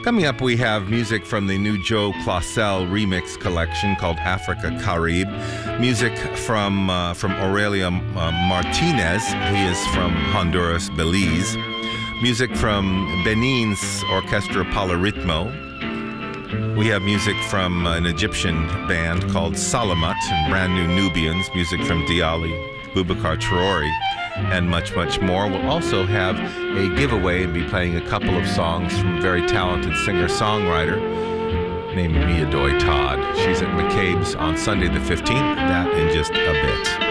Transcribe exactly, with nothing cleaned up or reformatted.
Coming up, we have music from the new Joe Claussell remix collection called Africa Caribe. Music from uh, from Aurelia uh, Martinez. He is from Honduras, Belize. Music from Benin's Orchestra Palaritmo. We have music from an Egyptian band called Salamat and Brand New Nubians. Music from Diali, Boubacar Traore, and much, much more. We'll also have a giveaway and be playing a couple of songs from a very talented singer-songwriter named Mia Doy Todd. She's at McCabe's on Sunday the fifteenth. That in just a bit.